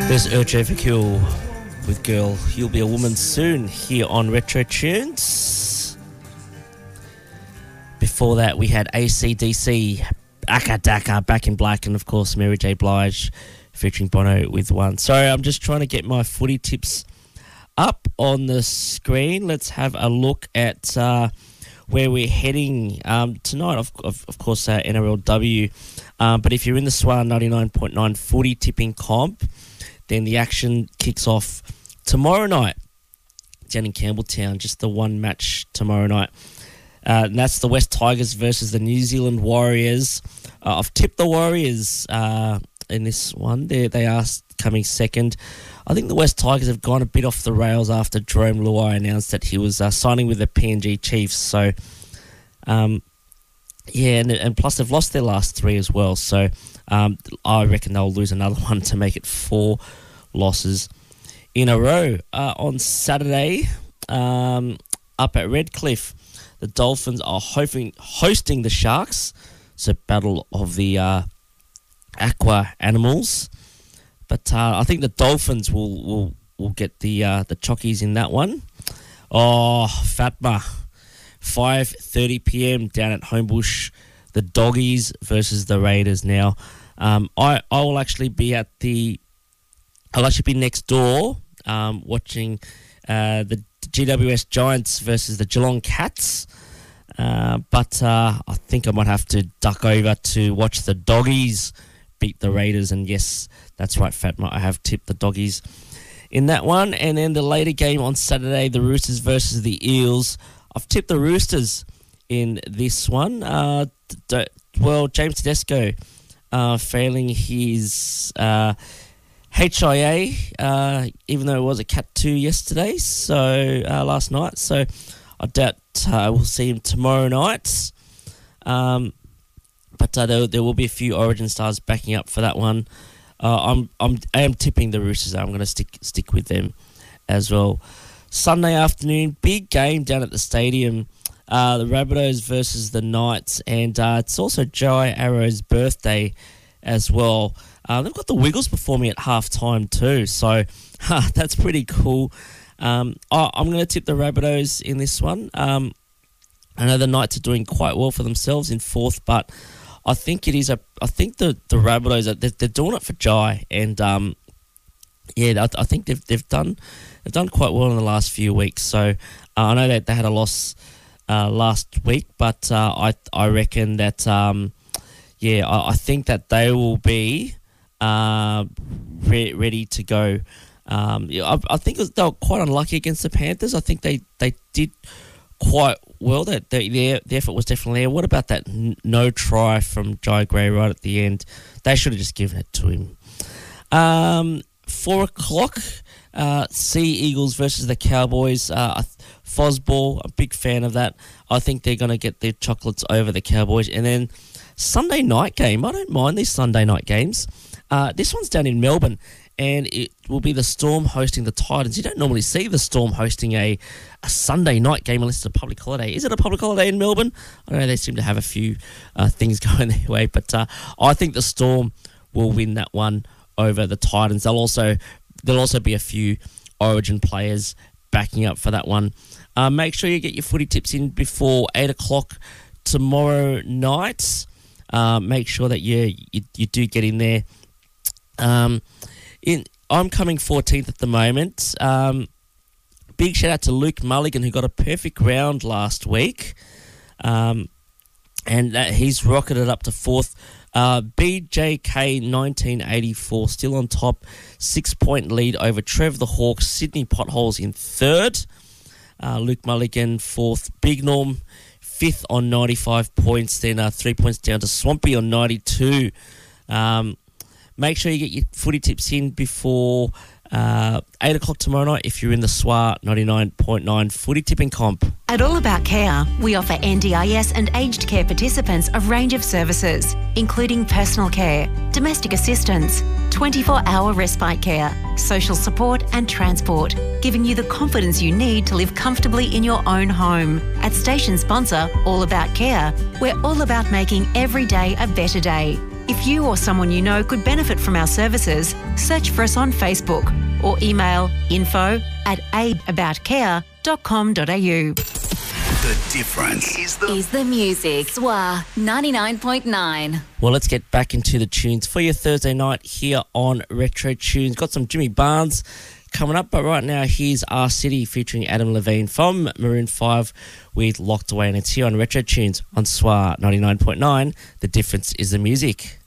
There's Urge Overkill with Girl, You'll Be a Woman Soon here on Retro Tunes. Before that, we had AC/DC, Aka Daka, Back in Black, and of course Mary J. Blige featuring Bono with One. Sorry, I'm just trying to get my footy tips up on the screen. Let's have a look at where we're heading tonight. Of course, NRLW. But if you're in the SWAR 99.9 footy tipping comp, then the action kicks off tomorrow night down in Campbelltown. Just the one match tomorrow night. And that's the West Tigers versus the New Zealand Warriors. I've tipped the Warriors in this one. They are coming second. I think the West Tigers have gone a bit off the rails after Jerome Luai announced that he was signing with the PNG Chiefs. So, and plus they've lost their last three as well. So I reckon they'll lose another one to make it 4 losses in a row. On Saturday, up at Redcliffe, the Dolphins are hosting the Sharks. It's a battle of the aqua animals. But I think the Dolphins will get the chockies in that one. Oh, Fatma. 5:30 p.m. down at Homebush, the Doggies versus the Raiders. Now, I will actually be I'll actually be next door watching the GWS Giants versus the Geelong Cats. But I think I might have to duck over to watch the Doggies beat the Raiders. And yes, that's right, Fatma, I have tipped the Doggies in that one. And then the later game on Saturday, the Roosters versus the Eels. I've tipped the Roosters in this one. James Tedesco failing his HIA, even though it was a Cat 2 yesterday, so last night. So I doubt we'll see him tomorrow night. But there will be a few Origin stars backing up for that one. I am tipping the Roosters. I'm going to stick with them as well. Sunday afternoon, big game down at the stadium. The Rabbitohs versus the Knights, and it's also Jai Arrow's birthday as well. They've got the Wiggles performing at halftime too, so that's pretty cool. I'm going to tip the Rabbitohs in this one. I know the Knights are doing quite well for themselves in 4th, but I think it is I think the Rabbitohs they're doing it for Jai, and I think they've done quite well in the last few weeks. So I know that they had a loss last week, but I reckon that I think that they will be ready to go. I think they were quite unlucky against the Panthers. I think they did quite well. That the effort was definitely there. What about that no try from Jai Gray right at the end? They should have just given it to him. 4 o'clock, Sea Eagles versus the Cowboys. Fosball, a big fan of that. I think they're going to get their chocolates over the Cowboys. And then Sunday night game. I don't mind these Sunday night games. This one's down in Melbourne, and it will be the Storm hosting the Titans. You don't normally see the Storm hosting a Sunday night game unless it's a public holiday. Is it a public holiday in Melbourne? I know they seem to have a few things going their way, but I think the Storm will win that one over the Titans. There'll also be a few Origin players backing up for that one. Make sure you get your footy tips in before 8 o'clock tomorrow night. Make sure that you do get in there. I'm coming 14th at the moment. Big shout out to Luke Mulligan, who got a perfect round last week, and he's rocketed up to 4th. BJK 1984 still on top, 6-point lead over Trev the Hawk. Sydney Potholes in 3rd. Luke Mulligan 4th. Big Norm 5th on 95 points. Then 3 points down to Swampy on 92. Make sure you get your footy tips in before 8 o'clock tomorrow night if you're in the SWAR 99.9 footy tipping comp. At All About Care, we offer NDIS and aged care participants a range of services, including personal care, domestic assistance, 24-hour respite care, social support and transport, giving you the confidence you need to live comfortably in your own home. At station sponsor All About Care, we're all about making every day a better day. If you or someone you know could benefit from our services, search for us on Facebook or email info@aidaboutcare.com.au. The difference is the music. SWA 99.9. Well, let's get back into the tunes for your Thursday night here on Retro Tunes. Got some Jimmy Barnes coming up, but right now here's Our City featuring Adam Levine from Maroon 5 with Locked Away, and it's here on Retro Tunes on SWA 99.9. The difference is the music.